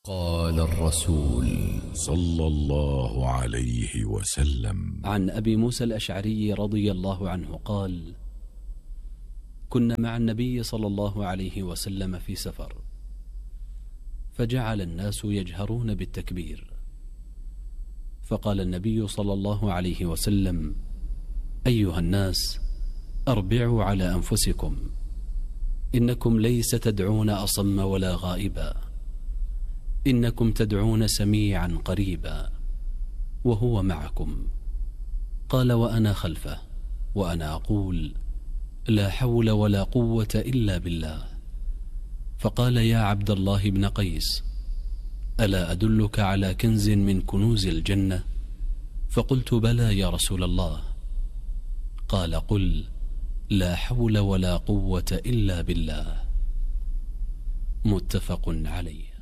قال الرسول صلى الله عليه وسلم: عن أبي موسى الأشعري رضي الله عنه قال: كنا مع النبي صلى الله عليه وسلم في سفر، فجعل الناس يجهرون بالتكبير، فقال النبي صلى الله عليه وسلم: أيها الناس، أربعوا على أنفسكم، إنكم ليس تدعون أصم ولا غائبا، إنكم تدعون سميعا قريبا وهو معكم. قال: وأنا خلفه وأنا أقول: لا حول ولا قوة إلا بالله. فقال: يا عبد الله بن قيس، ألا أدلك على كنز من كنوز الجنة؟ فقلت: بلى يا رسول الله. قال: قل: لا حول ولا قوة إلا بالله. متفق عليه.